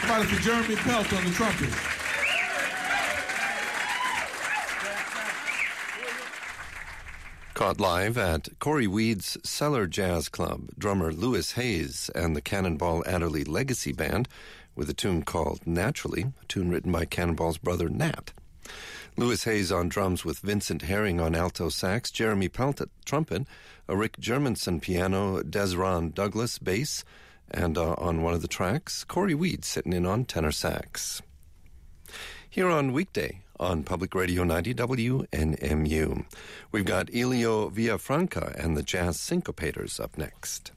Somebody for Jeremy Pelt on the trumpet. Caught live at Corey Weed's Cellar Jazz Club, drummer Louis Hayes and the Cannonball Adderley Legacy Band with a tune called Naturally, a tune written by Cannonball's brother Nat. Louis Hayes on drums with Vincent Herring on alto sax, Jeremy Pelt at trumpet, a Rick Germanson piano, Desron Douglas bass, and on one of the tracks, Corey Weed sitting in on tenor sax. Here on Weekday on Public Radio 90 WNMU, we've got Elio Villafranca and the Jazz Syncopators up next.